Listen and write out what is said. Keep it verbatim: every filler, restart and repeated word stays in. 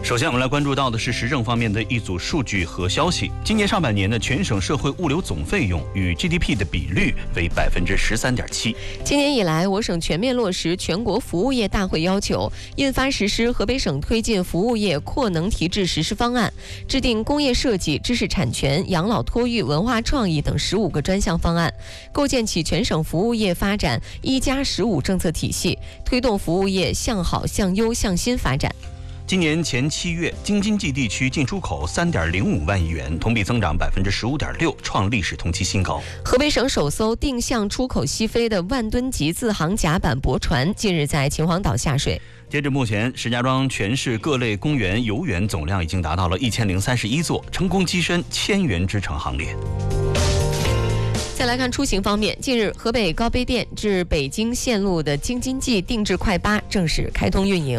首先，我们来关注到的是时政方面的一组数据和消息。今年上半年的全省社会物流总费用与 G D P 的比率为百分之十三点七。 今年以来，我省全面落实全国服务业大会要求，印发实施河北省推进服务业扩能提质实施方案，制定工业设计、知识产权、养老托育、文化创意等十五个专项方案，构建起全省服务业发展一加十五政策体系，推动服务业向好、向优、向新发展。 今年前七月，京津冀地区进出口三点零五万亿元，同比增长百分之十五点六，创历史同期新高。 河北省首艘定向出口西非的万吨级自航甲板驳船近日在秦皇岛下水。 截至目前，石家庄全市各类公园游园总量已经达到了一千零三十一座，成功跻身千园之城行列。 再来看出行方面，近日河北高碑店至北京线路的京津冀定制快巴正式开通运营。